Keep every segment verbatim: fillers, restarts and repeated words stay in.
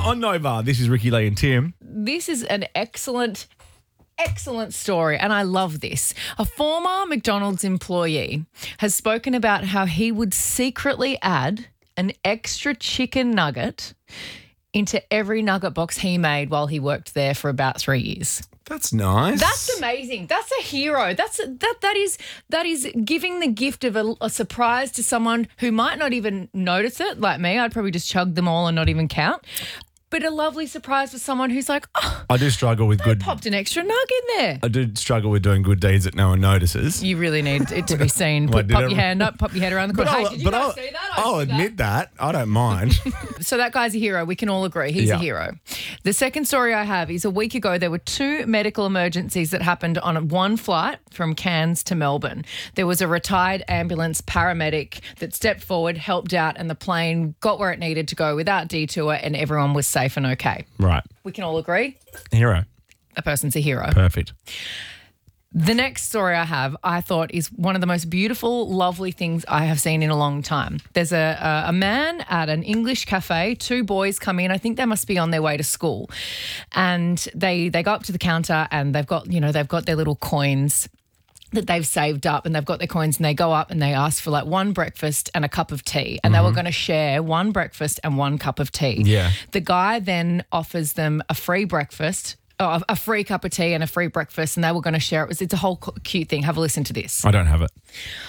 on Nova, this is Ricky Lee and Tim. This is an excellent, excellent story, and I love this. A former McDonald's employee has spoken about how he would secretly add an extra chicken nugget into every nugget box he made while he worked there for about three years. That's nice. That's amazing. That's a hero. That's that. That is that is giving the gift of a, a surprise to someone who might not even notice it. Like me, I'd probably just chug them all and not even count. But a lovely surprise for someone who's like, oh, I do struggle with I good. popped an extra nug in there. I do struggle with doing good deeds that no one notices. You really need it to be seen. Well, Put, did pop it- your hand up, pop your head around the corner. Hey, I'll, did you but guys I'll, see that? I I'll see admit that. I don't mind. that. So that guy's a hero. We can all agree he's Yeah. a hero. The second story I have is a week ago there were two medical emergencies that happened on one flight from Cairns to Melbourne. There was a retired ambulance paramedic that stepped forward, helped out, and the plane got where it needed to go without detour, and everyone was safe and okay. Right. We can all agree Hero. a person's a hero. Perfect. The next story I have, I thought, is one of the most beautiful, lovely things I have seen in a long time. There's a, a, a man at an English cafe. Two boys come in. I think they must be on their way to school. And they they go up to the counter and they've got, you know, they've got their little coins that they've saved up, and they've got their coins, and they go up and they ask for like one breakfast and a cup of tea, and mm-hmm. they were going to share one breakfast and one cup of tea. Yeah. The guy then offers them a free breakfast, oh, a free cup of tea and a free breakfast, and they were going to share it. It was, it's a whole cute thing. Have a listen to this. I don't have it.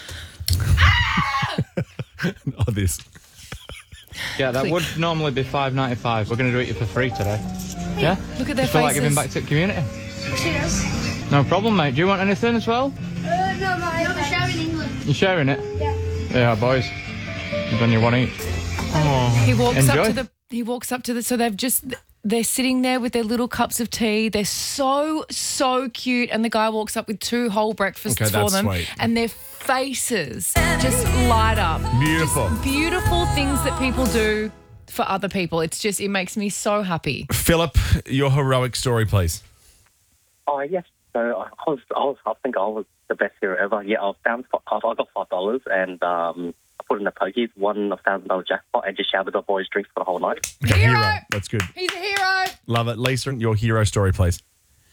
Oh, this. Yeah, that Click. would normally be five ninety-five. We're going to do it for free today. Yeah? Look at their Just feel like faces. giving back to the community. Cheers. No problem, mate. Do you want anything as well? Uh, no, mate. No, we're sharing England. You sharing it? Yeah. Yeah, boys. You've done your one each. He walks Enjoy. up to the. He walks up to the. So they've just. They're sitting there with their little cups of tea. They're so so cute, and the guy walks up with two whole breakfasts Okay, for that's them, sweet. and their faces just light up. Beautiful. Just beautiful things that people do for other people. It's just it makes me so happy. Philip, your heroic story, please. Oh, yes. So I was, I was, I think I was the best hero ever. Yeah, I was down, for, I got five dollars and um, I put in the pokies, won a thousand dollar jackpot, and just shouted the boys drinks for the whole night. Okay, Hero! That's good. He's a hero. Love it. Lisa, your hero story, please.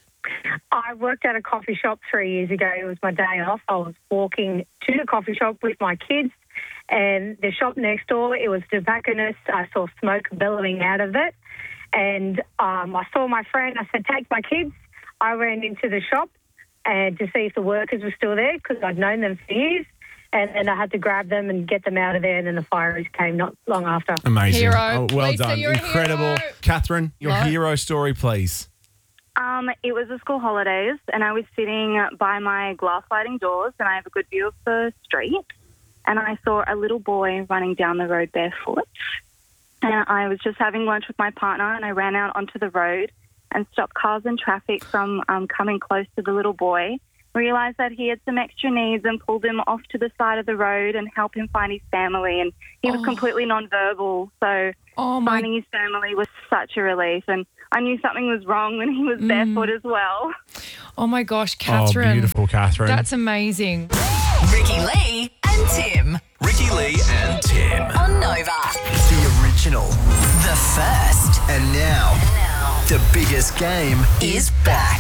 I worked at a coffee shop three years ago. It was my day off. I was walking to the coffee shop with my kids, and the shop next door, it was tobacconist. I saw smoke billowing out of it, and um, I saw my friend. I said, take my kids. I ran into the shop and to see if the workers were still there because I'd known them for years. And then I had to grab them and get them out of there, and then the fire came not long after. Amazing. Hero. Oh, well Lisa, done. you're a Incredible. hero. Catherine, your No. hero story, please. Um, it was the school holidays, and I was sitting by my glass sliding doors, and I have a good view of the street, and I saw a little boy running down the road barefoot. And I was just having lunch with my partner, and I ran out onto the road and stopped cars and traffic from um, coming close to the little boy. Realised that he had some extra needs and pulled him off to the side of the road and helped him find his family. And he was Oh. completely non-verbal, so Oh my. finding his family was such a relief. And I knew something was wrong when he was Mm. barefoot as well. Oh my gosh, Catherine. Oh, beautiful, Catherine. That's amazing. Ricky Lee and Tim. Ricky Lee and Tim. On Nova. The original. The first And now, the biggest game is back.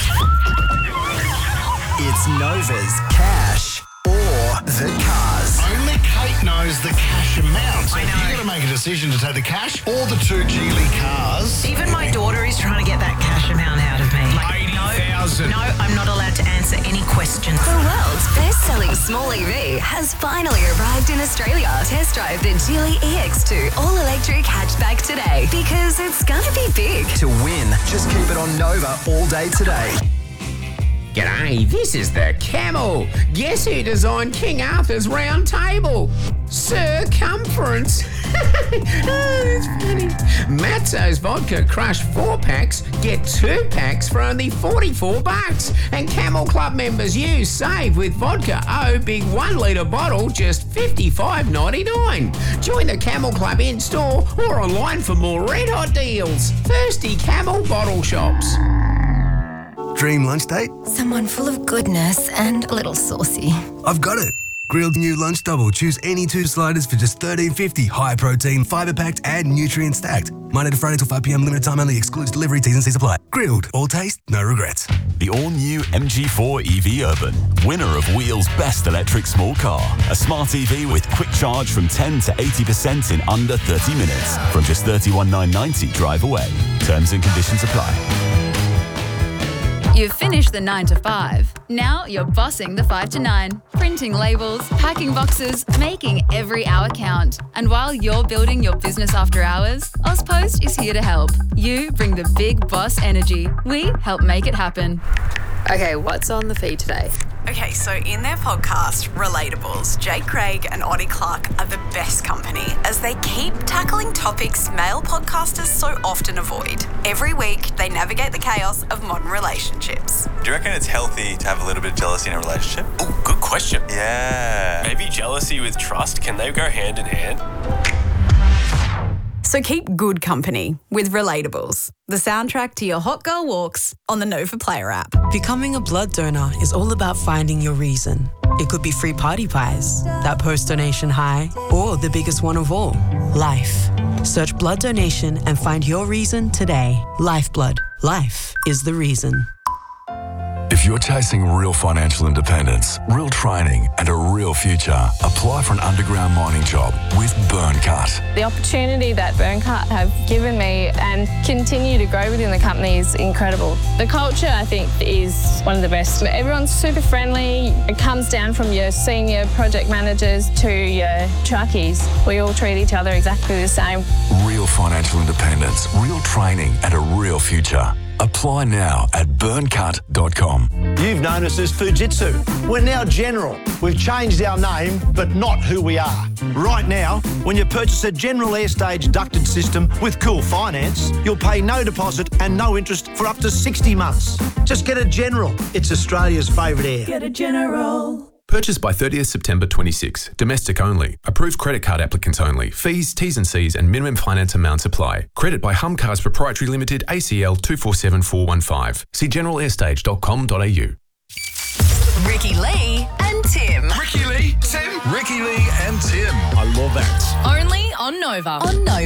It's Nova's Cash or the Cars. Only Kate knows the cash amount. So if you've got to make a decision to take the cash or the two Geely cars. Even my daughter is trying to get that cash amount out of me. eighty thousand. No, I'm not allowed to answer any questions. The world's best-selling small E V has finally arrived in Australia. Test drive the Geely E X two all-electric hatchback today because it's gonna be big. To win, just keep it on Nova all day today. G'day, this is the Camel. Guess who designed King Arthur's round table? Circumference. Oh, that's funny. Matzo's Vodka Crush four packs get two packs for only forty-four bucks. And Camel Club members use save with Vodka O big one litre bottle just fifty-five ninety-nine. Join the Camel Club in store or online for more red hot deals. Thirsty Camel bottle shops. Dream lunch date? Someone full of goodness and a little saucy. I've got it. Grilled new lunch double. Choose any two sliders for just thirteen fifty. High protein, fibre packed, and nutrient stacked. Monday to Friday till five p.m. Limited time only. Excludes delivery. T's and C's apply. Grilled. All taste, no regrets. The all-new M G four E V Urban, winner of Wheel's best electric small car. A smart E V with quick charge from ten to eighty percent in under thirty minutes. From just thirty-one thousand nine hundred ninety drive away. Terms and conditions apply. You've finished the nine to five. Now you're bossing the five to nine. Printing labels, packing boxes, making every hour count. And while you're building your business after hours, Ozpost is here to help. You bring the big boss energy. We help make it happen. Okay, what's on the feed today? Okay, so in their podcast, Relatables, Jake Craig and Oddie Clark are the best company as they keep tackling topics male podcasters so often avoid. Every week, they navigate the chaos of modern relationships. Do you reckon it's healthy to have a little bit of jealousy in a relationship? Oh, good question. Yeah. Maybe jealousy with trust, can they go hand in hand? So keep good company with Relatables, the soundtrack to your hot girl walks on the Nova Player app. Becoming a blood donor is all about finding your reason. It could be free party pies, that post-donation high, or the biggest one of all, life. Search blood donation and find your reason today. Lifeblood. Life is the reason. If you're chasing real financial independence, real training, and a real future, apply for an underground mining job with Burncut. The opportunity that Burncut have given me and continue to grow within the company is incredible. The culture, I think, is one of the best. Everyone's super friendly. It comes down from your senior project managers to your truckies. We all treat each other exactly the same. Real financial independence, real training, and a real future. Apply now at burncut dot com. You've known us as Fujitsu. We're now General. We've changed our name, but not who we are. Right now, when you purchase a General Airstage ducted system with Cool Finance, you'll pay no deposit and no interest for up to sixty months. Just get a General. It's Australia's favourite air. Get a General. Purchased by thirtieth September twenty-six. Domestic only. Approved credit card applicants only. Fees, T's and C's and minimum finance amounts apply. Credit by Hum Cars Proprietary Limited, A C L two four seven four one five. See general airstage dot com dot a u. Ricky Lee and Tim. Ricky Lee, Tim. Ricky Lee and Tim. I love that. Only on Nova. On Nova.